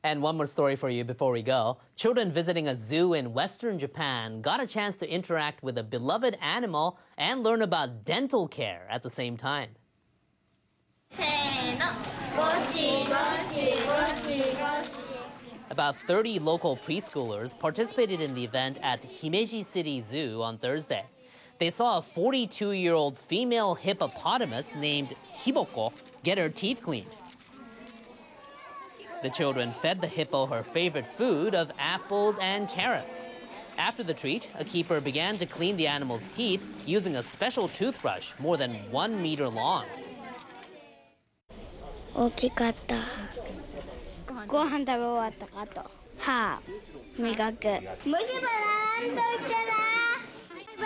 And one more story for you before we go. Children visiting a zoo in Western Japan got a chance to interact with a beloved animal and learn about dental care at the same time. About 30 local preschoolers participated in the event at Himeji City Zoo on Thursday. They saw a 42-year-old female hippopotamus named Hiboko get her teeth cleaned. The children fed the hippo her favorite food of apples and carrots. After the treat, a keeper began to clean the animal's teeth using a special toothbrush more than 1 meter long. 大きかった。ご飯食べ終わったかと。歯磨く。虫歯なんといけない。バイバ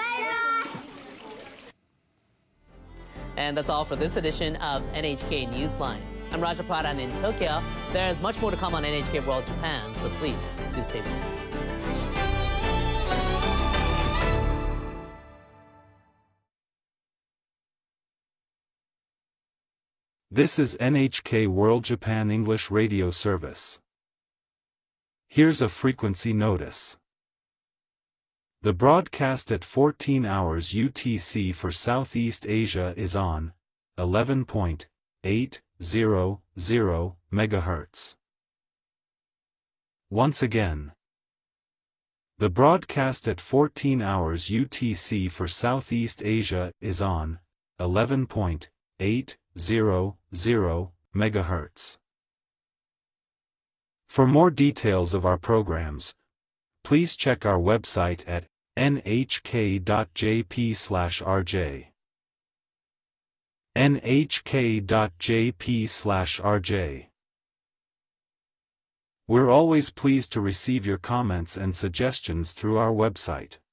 イ。 And that's all for this edition of NHK Newsline. I'm Raja Pradhan in Tokyo. There's much more to come on NHK World Japan, so please do stay with us. This is NHK World Japan English Radio Service. Here's a frequency notice. The broadcast at 14 hours UTC for Southeast Asia is on 11.800 MHz. Once again. The broadcast at 14 hours UTC for Southeast Asia is on 11.800 MHz. For more details of our programs, please check our website at nhk.jp/rj. nhk.jp/rj. We're always pleased to receive your comments and suggestions through our website.